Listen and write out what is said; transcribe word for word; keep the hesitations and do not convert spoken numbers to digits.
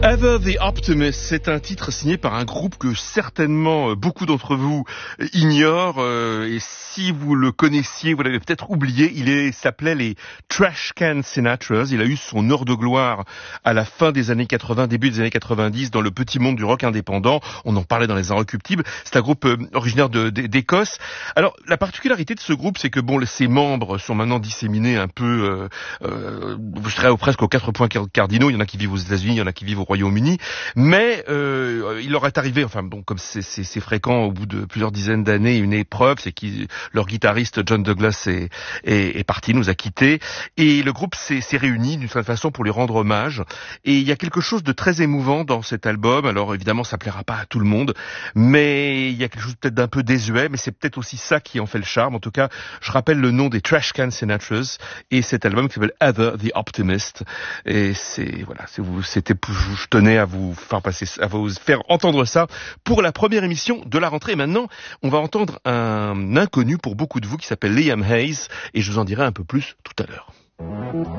Ever the Optimist, c'est un titre signé par un groupe que certainement beaucoup d'entre vous ignorent, euh, et si vous le connaissiez, vous l'avez peut-être oublié. Il est, s'appelait les Trash Can Sinatras. Il a eu son heure de gloire à la fin des années quatre-vingts, début des années quatre-vingt-dix, dans le petit monde du rock indépendant. On en parlait dans les Inrecuptibles. C'est un groupe euh, originaire de, de, d'Écosse. Alors, la particularité de ce groupe, c'est que bon, ses membres sont maintenant disséminés un peu, euh, euh, je dirais presque aux quatre points cardinaux. Il y en a qui vivent aux États-Unis, il y en a qui vivent au Royaume-Uni, mais euh, il leur est arrivé, enfin bon, comme c'est, c'est, c'est fréquent au bout de plusieurs dizaines d'années, une épreuve, c'est que leur guitariste John Douglas est, est, est parti, nous a quittés, et le groupe s'est, s'est réuni d'une certaine façon pour lui rendre hommage. Et il y a quelque chose de très émouvant dans cet album. Alors évidemment, ça plaira pas à tout le monde, mais il y a quelque chose peut-être d'un peu désuet, mais c'est peut-être aussi ça qui en fait le charme. En tout cas, je rappelle le nom des Trash Can Sinatras et cet album qui s'appelle Ever the Optimist. Et c'est voilà, c'est vous, c'était je tenais à vous faire passer, à vous faire entendre ça pour la première émission de la rentrée. Maintenant, on va entendre un inconnu pour beaucoup de vous qui s'appelle Liam Hayes, et je vous en dirai un peu plus tout à l'heure.